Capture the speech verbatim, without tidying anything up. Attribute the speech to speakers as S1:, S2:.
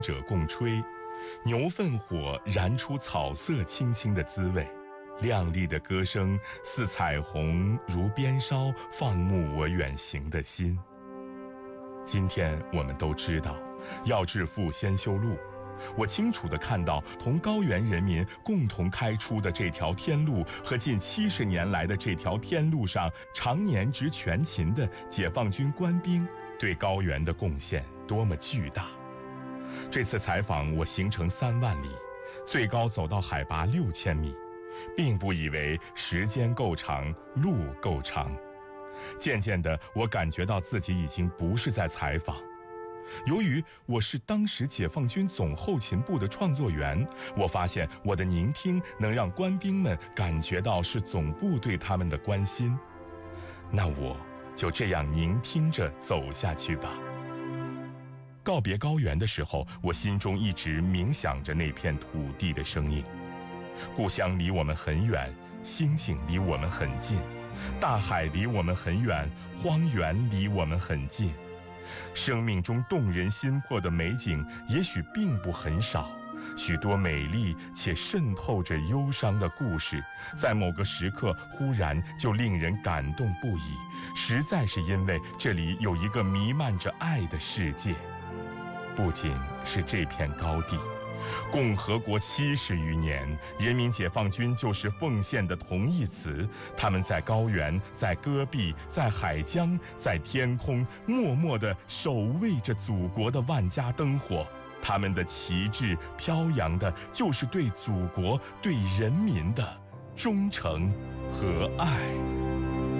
S1: 者共吹，牛粪火燃出草色青青的滋味，亮丽的歌声似彩虹，如鞭梢，放牧我远行的心。今天我们都知道，要致富先修路。我清楚地看到，同高原人民共同开出的这条天路和近七十年来的这条天路上常年执全勤的解放军官兵对高原的贡献多么巨大。这次采访我行程三万里，最高走到海拔六千米，并不以为时间够长，路够长。渐渐的，我感觉到自己已经不是在采访。由于我是当时解放军总后勤部的创作员，我发现我的聆听能让官兵们感觉到是总部对他们的关心。那我就这样聆听着走下去吧。告别高原的时候，我心中一直冥想着那片土地的声音。故乡离我们很远，星星离我们很近，大海离我们很远，荒原离我们很近。生命中动人心魄的美景也许并不很少，许多美丽且渗透着忧伤的故事，在某个时刻忽然就令人感动不已，实在是因为这里有一个弥漫着爱的世界。不仅是这片高地，共和国七十余年，人民解放军就是奉献的同义词。他们在高原，在戈壁，在海疆，在天空，默默地守卫着祖国的万家灯火。他们的旗帜飘扬的，就是对祖国、对人民的忠诚和爱。